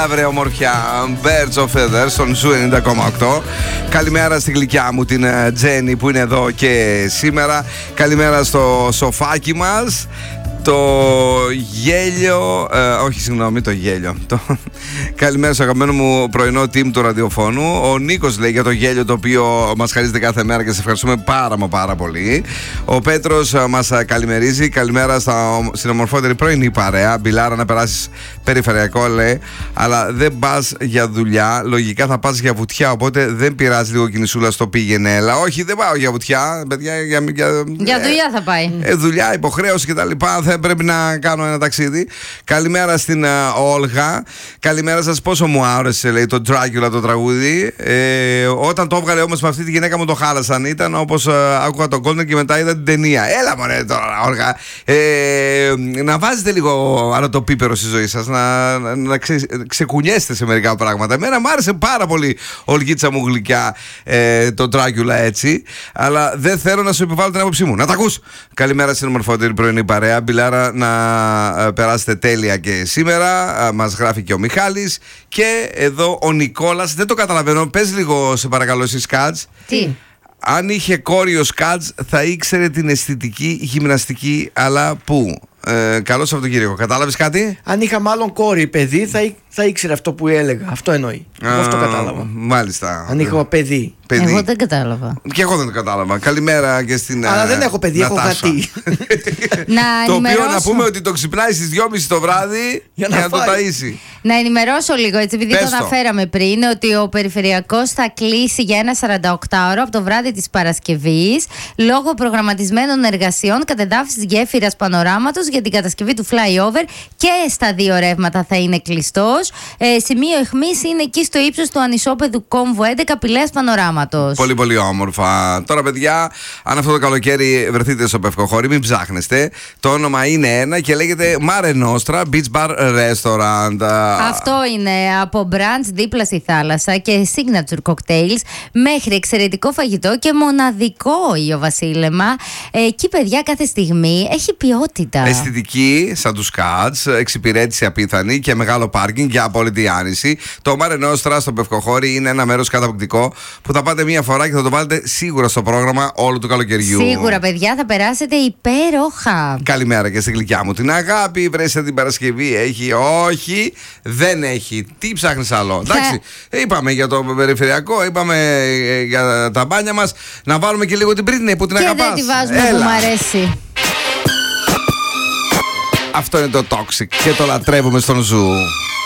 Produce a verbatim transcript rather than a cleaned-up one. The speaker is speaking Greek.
Βρε ομορφιά, Birds of Feathers στον Ζου ενενήντα κόμμα οκτώ. Καλημέρα στη γλυκιά μου την Τζέννη που είναι εδώ και σήμερα. Καλημέρα στο σοφάκι μας. Το γέλιο, ε, όχι συγγνώμη, το γέλιο. Το... Καλημέρα στο αγαπημένο μου πρωινό team του ραδιοφώνου. Ο Νίκος λέει για το γέλιο το οποίο μας χαρίζεται κάθε μέρα και σε ευχαριστούμε πάρα μα πάρα πολύ. Ο Πέτρος μας καλημερίζει. Καλημέρα στα, στην ομορφότερη πρωινή παρέα. Μπιλάρα, να περάσεις περιφερειακό, λέει. Αλλά δεν πας για δουλειά. Λογικά θα πας για βουτιά. Οπότε δεν πειράζει λίγο κινησούλα στο πήγαινε έλα. Όχι, δεν πάω για βουτιά. Παιδιά, για, για, για ε, δουλειά θα πάει. Ε, δουλειά, υποχρέωση κτλ. Δεν πρέπει να κάνω ένα ταξίδι. Καλημέρα στην uh, Όλγα. Καλημέρα σας. Πόσο μου άρεσε, λέει, το Dracula το τραγούδι. Ε, όταν το έβγαλε όμως με αυτή τη γυναίκα μου το χάλασαν. Ήταν όπως uh, άκουγα τον Golden και μετά είδα την ταινία. Έλα μωρέ τώρα, Όλγα. Ε, να βάζετε λίγο αρωτοπίπερο στη ζωή σας. Να, να, να ξε, ξεκουνιέστε σε μερικά πράγματα. Εμένα μου άρεσε πάρα πολύ, Ολγίτσα μου γλυκιά, ε, το Dracula έτσι. Αλλά δεν θέλω να σου επιβάλλω την άποψή μου. Να τα ακούς. Καλημέρα στην ομορφότερη πρωινή παρέα. Μπιλάρα, να περάσετε τέλεια και σήμερα. Μας γράφει και ο Μιχάλης. Και εδώ ο Νικόλας. Δεν το καταλαβαίνω. Πες λίγο σε παρακαλώ εσύ, Σκάτς. Τι? Αν είχε κόρη ο Σκάτς θα ήξερε την αισθητική γυμναστική. Αλλά πού? Ε, καλό Σαββατοκύριακο. Κατάλαβες κάτι? Αν είχα μάλλον κόρη παιδί θα, ή, θα ήξερε αυτό που έλεγα. Αυτό εννοεί. Εγώ αυτό κατάλαβα. Μάλιστα. Αν είχα παιδί. παιδί. Εγώ δεν κατάλαβα. Και εγώ δεν το κατάλαβα. Καλημέρα και στην. Αλλά δεν έχω παιδί, έχω γατί. Το οποίο να πούμε ότι το ξυπνάει στις δυόμιση το βράδυ για να, για να το ταΐσει. Να ενημερώσω λίγο, έτσι, επειδή Πες το αναφέραμε πριν, ότι ο περιφερειακός θα κλείσει για ένα σαρανταοκτάωρο από το βράδυ της Παρασκευής λόγω προγραμματισμένων εργασιών κατεδάφισης γέφυρας Πανοράματος για την κατασκευή του flyover και στα δύο ρεύματα θα είναι κλειστός. Ε, σημείο αιχμής είναι εκεί στο ύψος του ανισόπεδου κόμβου έντεκα Πηλαίας Πανοράματος. Πολύ πολύ όμορφα. Τώρα παιδιά, αν αυτό το καλοκαίρι βρεθείτε στο Πευκοχώρι, μην ψάχνεστε. Το όνομα είναι ένα και λέγεται Mare Nostra Beach Bar Restaurant. Αυτό είναι από brunch δίπλα στη θάλασσα και signature cocktails μέχρι εξαιρετικό φαγητό και μοναδικό ηλιοβασίλεμα. Εκεί παιδιά κάθε στιγμή έχει ποιότητα. Αισθητική σαν τους Cats, εξυπηρέτηση απίθανη και μεγάλο πάρκινγκ για απόλυτη άνηση. Το Mare Nostra στο Πευκοχώρι είναι ένα μέρος καταπληκτικό που θα πάτε μία φορά και θα το βάλετε σίγουρα στο πρόγραμμα όλου του καλοκαιριού. Σίγουρα παιδιά θα περάσετε υπέροχα. Καλημέρα και στη γλυκιά μου την αγάπη. Βρέστε την Παρασκευή. Έχει? Όχι, δεν έχει. Τι ψάχνεις άλλο? Εντάξει, είπαμε για το περιφερειακό, είπαμε για τα μπάνια μας. Να βάλουμε και λίγο την Britney που την και αγαπάς. Και δεν τη βάζουμε. Έλα. Που μου αρέσει. Αυτό είναι το Toxic και το λατρεύουμε στον Ζου.